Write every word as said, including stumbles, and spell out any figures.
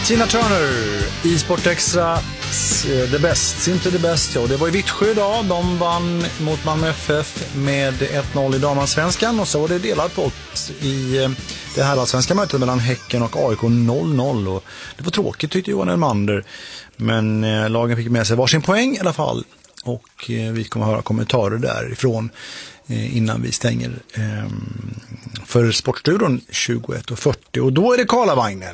Tina Turner i Sport Extra, The Best, Simply the Best. Ja, det var i Vittsjö idag. De vann mot Malmö F F med ett noll i damallsvenskan och så var det delad pott i det här svenska mötet mellan Häcken och A I K noll noll. Och det var tråkigt tyckte Johan Elmander, men eh, lagen fick med sig varsin poäng i alla fall. Och eh, vi kommer att höra kommentarer därifrån eh, innan vi stänger eh, för Sportstudion tjugoett och fyrtio. Och då är det Karlavagnen.